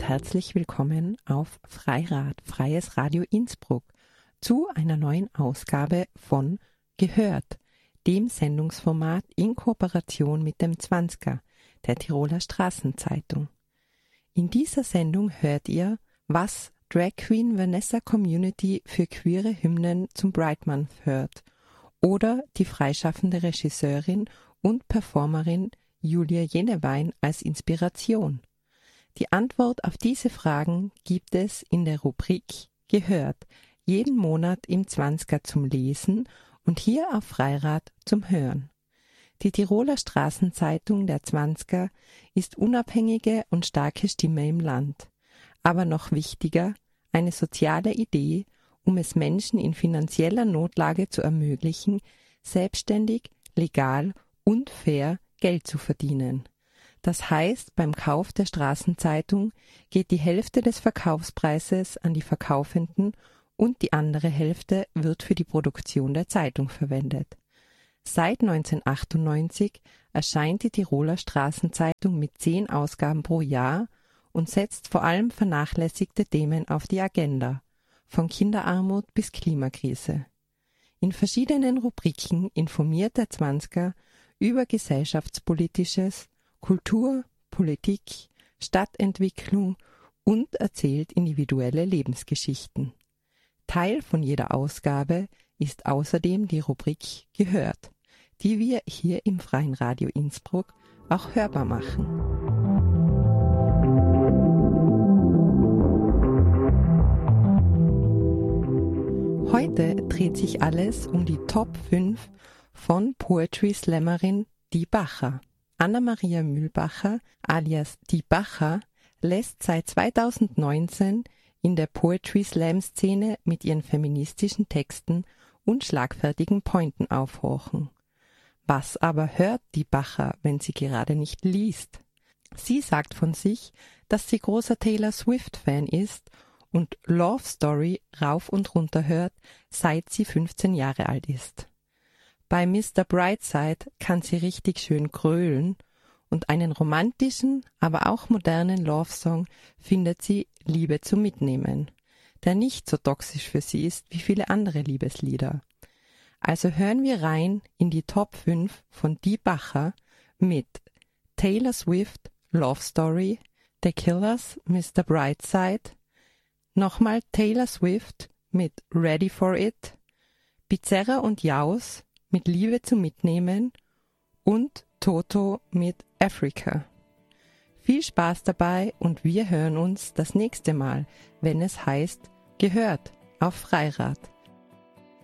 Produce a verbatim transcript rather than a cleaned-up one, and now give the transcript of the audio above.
herzlich willkommen auf Freirad, Freies Radio Innsbruck, zu einer neuen Ausgabe von Gehört, dem Sendungsformat in Kooperation mit dem Zwanziger, der Tiroler Straßenzeitung. In dieser Sendung hört ihr, was Drag Queen Vanessa Community für queere Hymnen zum Pride Month hört oder die freischaffende Regisseurin und Performerin Julia Jenewein als Inspiration. Die Antwort auf diese Fragen gibt es in der Rubrik Gehört, jeden Monat im Zwanziger zum Lesen und hier auf Freirad zum Hören. Die Tiroler Straßenzeitung der Zwanziger ist unabhängige und starke Stimme im Land. Aber noch wichtiger, eine soziale Idee, um es Menschen in finanzieller Notlage zu ermöglichen, selbstständig, legal und fair Geld zu verdienen. Das heißt, beim Kauf der Straßenzeitung geht die Hälfte des Verkaufspreises an die Verkaufenden und die andere Hälfte wird für die Produktion der Zeitung verwendet. Seit neunzehnhundertachtundneunzig erscheint die Tiroler Straßenzeitung mit zehn Ausgaben pro Jahr und setzt vor allem vernachlässigte Themen auf die Agenda, von Kinderarmut bis Klimakrise. In verschiedenen Rubriken informiert der Zwanziger über gesellschaftspolitisches, Kultur, Politik, Stadtentwicklung und erzählt individuelle Lebensgeschichten. Teil von jeder Ausgabe ist außerdem die Rubrik Gehört, die wir hier im Freien Radio Innsbruck auch hörbar machen. Heute dreht sich alles um die Top fünf von Poetry Slammerin Die Bacher. Anna-Maria Mühlbacher alias Die Bacher lässt seit zweitausendneunzehn in der Poetry-Slam-Szene mit ihren feministischen Texten und schlagfertigen Pointen aufhorchen. Was aber hört Die Bacher, wenn sie gerade nicht liest? Sie sagt von sich, dass sie großer Taylor Swift-Fan ist und Love Story rauf und runter hört, seit sie fünfzehn Jahre alt ist. Bei Mister Brightside kann sie richtig schön grölen und einen romantischen, aber auch modernen Love-Song findet sie Liebe zum Mitnehmen, der nicht so toxisch für sie ist wie viele andere Liebeslieder. Also hören wir rein in die Top fünf von Die Bacher mit Taylor Swift, Love Story, The Killers, Mister Brightside, nochmal Taylor Swift mit Ready for It, Bizerra und Jaus mit Liebe zum Mitnehmen und Toto mit Africa. Viel Spaß dabei und wir hören uns das nächste Mal, wenn es heißt Gehört auf Freirad.